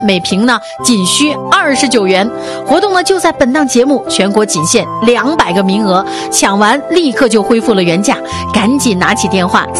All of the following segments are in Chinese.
每瓶呢仅需29元。活动呢就在本档节目，全国仅限200个名额，抢完立刻就恢复了原价，赶紧拿起电话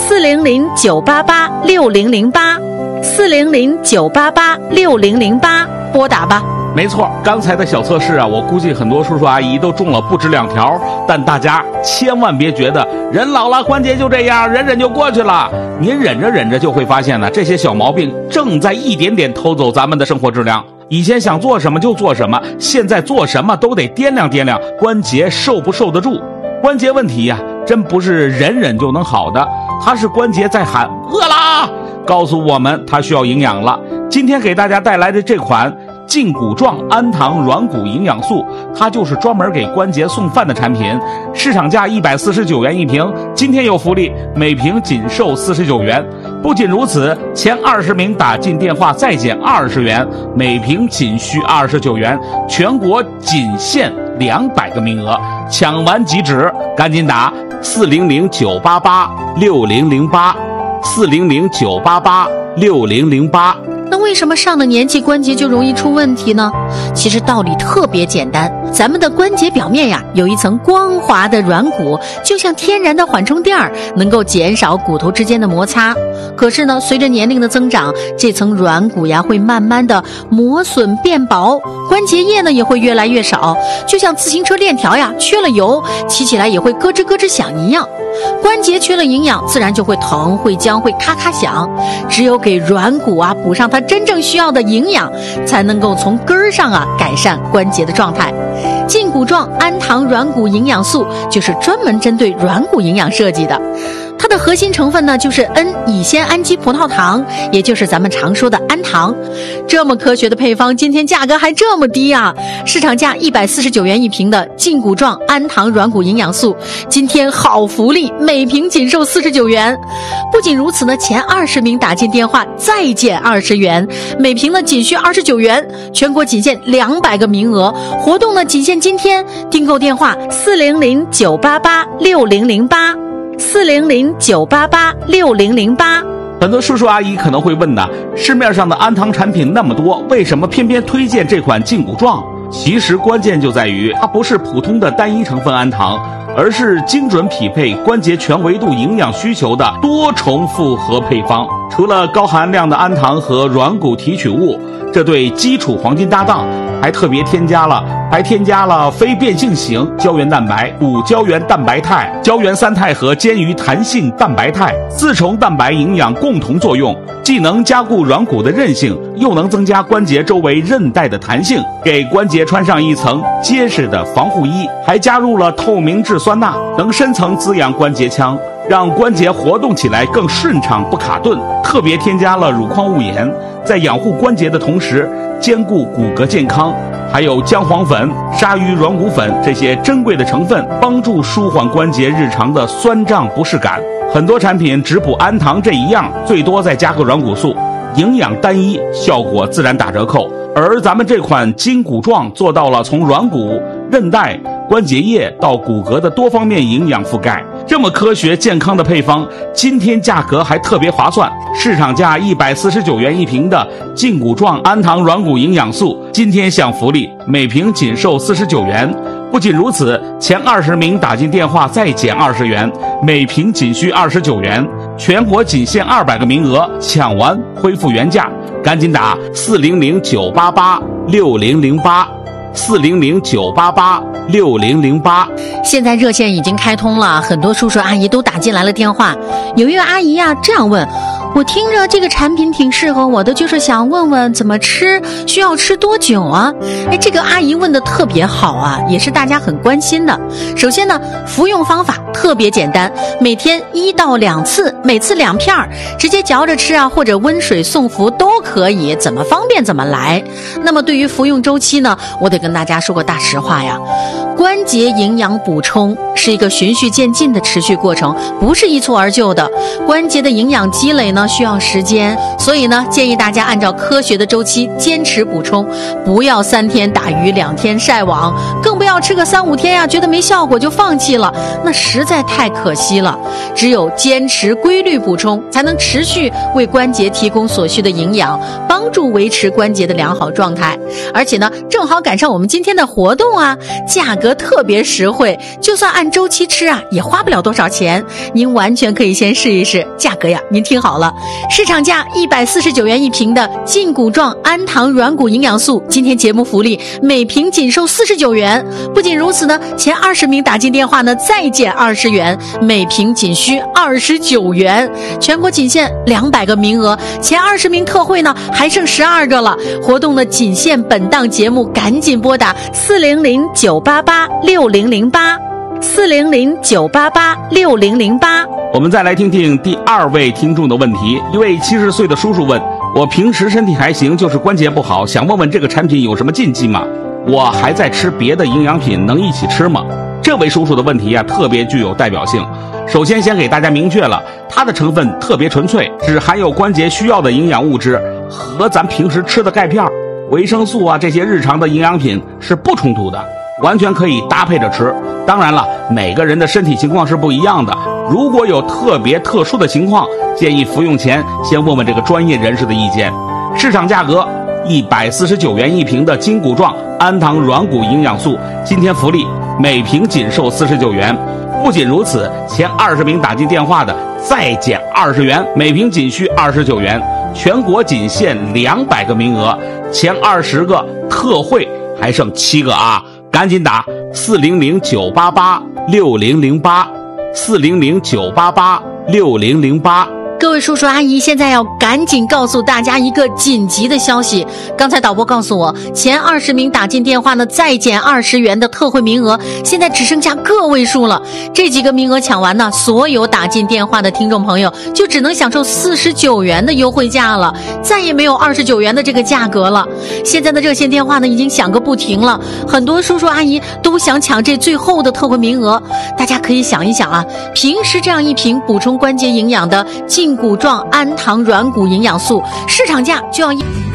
400-988-6008，400-988-6008，拨打吧。 没错，刚才的小测试啊，我估计很多叔叔阿姨都中了不止2条，但大家千万别觉得人老了关节就这样，忍忍就过去了。您忍着忍着就会发现呢，这些小毛病正在一点点偷走咱们的生活质量。以前想做什么就做什么，现在做什么都得掂量掂量关节受不受得住。关节问题呀，真不是忍忍就能好的，它是关节在喊饿啦，告诉我们它需要营养了。今天给大家带来的这款劲骨壮氨糖软骨营养素，它就是专门给关节送饭的产品，市场价149元一瓶，今天有福利，每瓶仅售49元。不仅如此，前20名打进电话再减20元，每瓶仅需29元，全国仅限200个名额，抢完即止，赶紧打400-988-6008，400-988-6008。 那为什么上了年纪关节就容易出问题呢？其实道理特别简单，咱们的关节表面呀有一层光滑的软骨，就像天然的缓冲垫，能够减少骨头之间的摩擦。可是呢，随着年龄的增长，这层软骨呀会慢慢的磨损变薄，关节液呢也会越来越少，就像自行车链条呀缺了油，骑起来也会咯吱咯吱响一样。关节缺了营养，自然就会疼、会僵、会咔咔响。只有给软骨啊补上它真正需要的营养，才能够从根儿上啊改善关节的状态。劲骨壮氨糖软骨营养素就是专门针对软骨营养设计的。它的核心成分呢就是 N 乙酰氨基葡萄糖，也就是咱们常说的氨糖。这么科学的配方，今天价格还这么低啊！市场价149元一瓶的劲骨壮氨糖软骨营养素，今天好福利，每瓶仅售49元。不仅如此呢，前20名打进电话再减20元，每瓶呢仅需29元，全国仅限200个名额。活动呢仅限今天，订购电话400-988-6008，400-988-6008。 很多叔叔阿姨可能会问呢，市面上的氨糖产品那么多，为什么偏偏推荐这款劲骨壮？其实关键就在于它不是普通的单一成分氨糖，而是精准匹配关节全维度营养需求的多重复合配方。除了高含量的氨糖和软骨提取物，这对基础黄金搭档，还特别添加了非变性型胶原蛋白、5胶原蛋白肽、胶原三肽和坚鱼弹性蛋白肽，4重蛋白营养共同作用，既能加固软骨的韧性，又能增加关节周围韧带的弹性，给关节穿上一层结实的防护衣。还加入了透明质酸钠，能深层滋养关节腔，让关节活动起来更顺畅不卡顿。特别添加了乳矿物盐，在养护关节的同时兼顾骨骼健康。还有姜黄粉、鲨鱼软骨粉这些珍贵的成分，帮助舒缓关节日常的酸胀不适感。很多产品只补氨糖这一样，最多再加个软骨素，营养单一，效果自然打折扣。而咱们这款筋骨壮做到了从软骨、韧带、关节液到骨骼的多方面营养覆盖。这么科学健康的配方，今天价格还特别划算，市场价149元一瓶的劲骨壮氨糖软骨营养素，今天享福利，每瓶仅售49元。不仅如此，前20名打进电话再减20元，每瓶仅需29元，全国仅限200个名额，抢完恢复原价，赶紧打400-988-6008，400-988-6008。 现在热线已经开通了，很多叔叔阿姨都打进来了电话。有一位阿姨呀这样问，我听着这个产品挺适合我的，就是想问问怎么吃，需要吃多久啊？这个阿姨问的特别好啊，也是大家很关心的。首先呢，服用方法特别简单，每天1到2次，每次2片，直接嚼着吃啊，或者温水送服都可以，怎么方便怎么来。那么对于服用周期呢，我得跟大家说个大实话呀， 关节营养补充是一个循序渐进的持续过程，不是一蹴而就的。关节的营养积累呢，需要时间，所以呢，建议大家按照科学的周期坚持补充，不要3天打鱼2天晒网，更不要吃个3-5天呀，觉得没效果就放弃了，那实在太可惜了。只有坚持规律补充，才能持续为关节提供所需的营养，帮助维持关节的良好状态。而且呢，正好赶上我们今天的活动啊，价格特别实惠，就算按周期吃啊，也花不了多少钱。您完全可以先试一试，价格呀，您听好了，市场价149元一瓶的胫骨状氨糖软骨营养素，今天节目福利每瓶仅售49元。不仅如此呢，前20名打进电话呢，再减20元，每瓶仅需29元。全国仅限200个名额，前20名特惠呢，还剩12个了。活动呢，仅限本档节目，赶紧拨打400-988-6008，400-988-6008。 我们再来听听第2位听众的问题。一位70岁的叔叔问，我平时身体还行，就是关节不好，想问问这个产品有什么禁忌吗？我还在吃别的营养品，能一起吃吗？这位叔叔的问题啊，特别具有代表性。首先给大家明确了，它的成分特别纯粹，只含有关节需要的营养物质，和咱平时吃的钙片、维生素啊这些日常的营养品是不冲突的，完全可以搭配着吃。当然了，每个人的身体情况是不一样的，如果有特殊的情况，建议服用前先问问这个专业人士的意见。市场价格149元一瓶的胫骨状氨糖软骨营养素，今天福利每瓶仅售49元。不仅如此，前20名打进电话的再减20元，每瓶仅需29元。全国仅限200个名额，前20个特惠还剩7个啊！赶紧打400-988-6008，400-988-6008。 各位叔叔阿姨，现在要赶紧告诉大家一个紧急的消息。刚才导播告诉我，前20名打进电话呢，再减20元的特惠名额，现在只剩下个位数了。这几个名额抢完呢，所有打进电话的听众朋友就只能享受49元的优惠价了，再也没有29元的这个价格了。现在的热线电话呢，已经响个不停了，很多叔叔阿姨都想抢这最后的特惠名额。大家可以想一想啊，平时这样一瓶补充关节营养的胫骨状氨糖软骨营养素，市场价就要